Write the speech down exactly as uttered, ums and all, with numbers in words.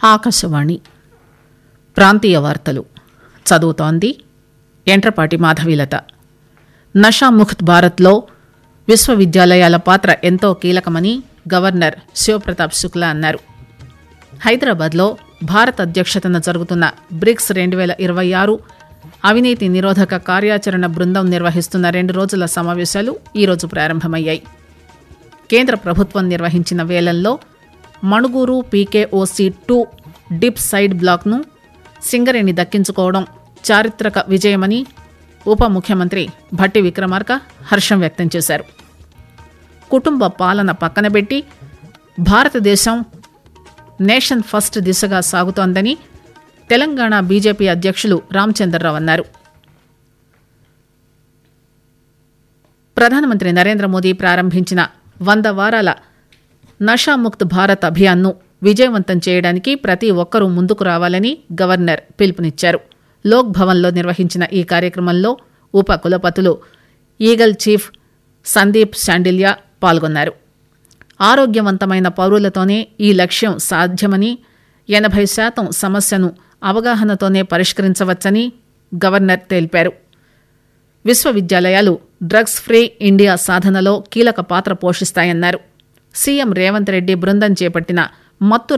ఆకాశవాణి ప్రాంతీయ వార్తలు చదువుతోంది ఎంట్రపాటి మాధవీలత. నషాముక్త్ భారత్లో విశ్వవిద్యాలయాల పాత్ర ఎంతో కీలకమని గవర్నర్ శివప్రతాప్ శుక్లా అన్నారు. హైదరాబాద్లో భారత్ అధ్యక్షతన జరుగుతున్న బ్రిక్స్ రెండు వేల ఇరవై ఆరు అవినీతి నిరోధక కార్యాచరణ బృందం నిర్వహిస్తున్న రెండు రోజుల సమావేశాలు ఈరోజు ప్రారంభమయ్యాయి. కేంద్ర ప్రభుత్వం నిర్వహించిన వేలంలో Manuguru PKOC two dip side బ్లాక్ను సింగరేణి దక్కించుకోవడం చారిత్రక విజయమని ఉప ముఖ్యమంత్రి భట్టి విక్రమార్క హర్షం వ్యక్తం చేశారు. కుటుంబ పాలన పక్కనబెట్టి భారతదేశం నేషన్ ఫస్ట్ దిశగా సాగుతోందని తెలంగాణ బీజేపీ అధ్యక్షులు రామచంద్రరావు అన్నారు. ప్రధానమంత్రి నరేంద్ర మోదీ ప్రారంభించిన వంద వారాల నషాముక్త్ భారత్ అభియాన్ను విజయవంతం చేయడానికి ప్రతి ఒక్కరూ ముందుకు రావాలని గవర్నర్ పిలుపునిచ్చారు. లోక్ భవన్లో నిర్వహించిన ఈ కార్యక్రమంలో ఉప కులపతులు ఈగల్ చీఫ్ సందీప్ శాండిల్యా పాల్గొన్నారు. ఆరోగ్యవంతమైన పౌరులతోనే ఈ లక్ష్యం సాధ్యమని, ఎనభై శాతం సమస్యను అవగాహనతోనే పరిష్కరించవచ్చని గవర్నర్ తెలిపారు. విశ్వవిద్యాలయాలు డ్రగ్స్ ఫ్రీ ఇండియా సాధనలో కీలక పాత్ర పోషిస్తాయన్నారు. సీఎం రేవంత్ రెడ్డి బృందం చేపట్టిన మత్తు